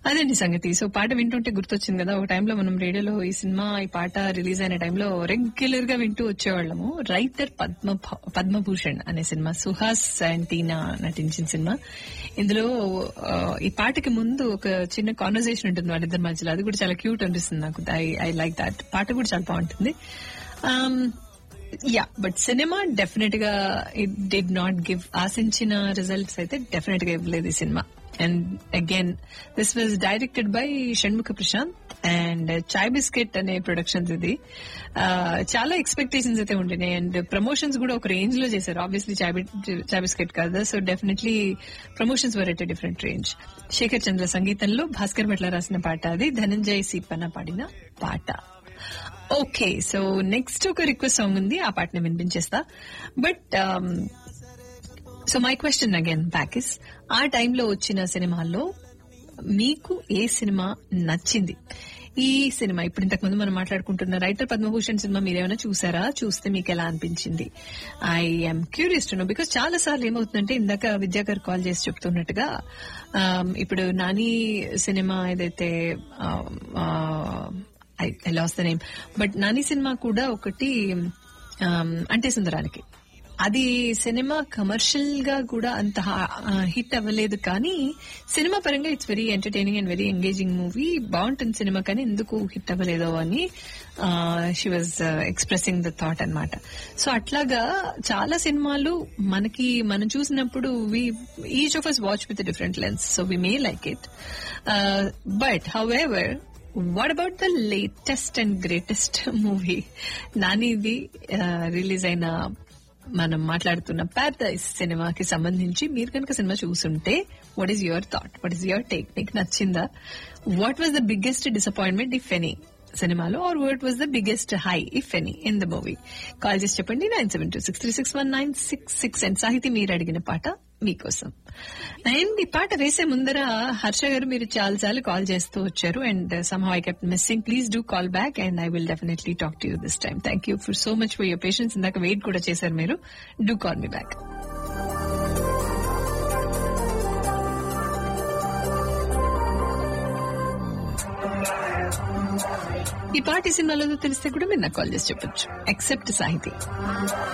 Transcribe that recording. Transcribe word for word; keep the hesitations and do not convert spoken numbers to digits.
అదండి సంగతి. సో పాట వింటుంటే గుర్తొచ్చింది కదా, ఒక టైంలో మనం రేడియోలో ఈ సినిమా ఈ పాట రిలీజ్ అయిన టైంలో రెగ్యులర్ గా వింటూ వచ్చేవాళ్ళము. రైటర్ పద్మ పద్మభూషణ్ అనే సినిమా, సుహాస్ అండ్ టీనా నటించిన సినిమా. ఇందులో ఈ పాటకి ముందు ఒక చిన్న కాన్వర్సేషన్ ఉంటుంది వాళ్ళిద్దరి మధ్యలో, అది కూడా చాలా క్యూట్ అనిపిస్తుంది నాకు. I I like that. పాట కూడా చాలా బాగుంటుంది. యా, బట్ సినిమా డెఫినెట్ గా ఇట్ డిడ్ నాట్ గివ్, ఆశించిన రిజల్ట్స్ అయితే డెఫినెట్ గా ఇవ్వలేదు ఈ cinema. And again this was directed by Shanmukha Prashanth and chai biscuit అనే ప్రొడక్షన్స్. ఇది చాలా ఎక్స్పెక్టేషన్స్ అయితే ఉండినాయి అండ్ ప్రమోషన్స్ కూడా ఒక రేంజ్ లో చేశారు. ఆబ్వియస్లీ చాయ్ బిస్కెట్ కదా, so definitely promotions were at a different range. Shekhar చంద్ర సంగీతంలో భాస్కర్ భట్ల రాసిన పాట అది, ధనంజయ్ సీపన్న పాడిన పాట. ఓకే, సో నెక్స్ట్ ఒక రిక్వెస్ట్ సాంగ్ ఉంది, ఆ పాటని వినిపించేస్తా. But so my question again back is, ఆ టైంలో వచ్చిన సినిమాల్లో మీకు ఏ సినిమా నచ్చింది? ఈ సినిమా ఇప్పుడు ఇంతకు ముందు మనం మాట్లాడుకుంటున్న రైటర్ పద్మభూషణ్ సినిమా మీరేమైనా చూసారా? చూస్తే మీకు ఎలా అనిపించింది? I M curious to know, because చాలా సార్లు ఏమవుతుందంటే, ఇందాక విద్యా గారు కాల్ చేసి చెప్తున్నట్టుగా ఇప్పుడు నాని సినిమా ఏదైతే I last the name, but Nani cinema కూడా ఒకటి అంటే సుందరానికి, అది సినిమా కమర్షియల్ గా కూడా అంత హిట్ అవ్వలేదు, కానీ సినిమా పరంగా it's very entertaining and very engaging movie. బాగుంటుంది సినిమా, కానీ ఎందుకు హిట్ అవ్వలేదో అని she was expressing the thought అన్నమాట. సో అట్లాగా చాలా సినిమాలు మనకి మనం చూసినప్పుడు వి each of us watch with different lens, so we may like it. But however, what about the latest and greatest movie? నానిది release అయిన మనం మాట్లాడుతున్న పారడైజ్ సినిమాకి సంబంధించి మీరు కనుక సినిమా చూసుంటే, what is your thought? What is your take? మీకు నచ్చిందా? What was the biggest disappointment if any సినిమాలో, are what was the biggest high if any in the movie? Call చేసి చెప్పండి, nine seven two six three six one nine six six. And సాహితీ మీరు అడిగిన పాట మీకోసం. అండ్ ఈ పాట వేసే ముందర హర్ష గారు మీరు చాలా సార్లు కాల్ చేస్తూ వచ్చారు and somehow I kept missing. Please do call back and I will definitely talk to you this time. Thank you for so much for your patience. ఇందాక వెయిట్ కూడా చేశారు మీరు. Do call me back. ఈ పాట ఈ సినిమాలో తెలిస్తే కూడా మీరు నాకు కాల్ చేసి చెప్పొచ్చు, ఎక్సెప్ట్ సాహితీ.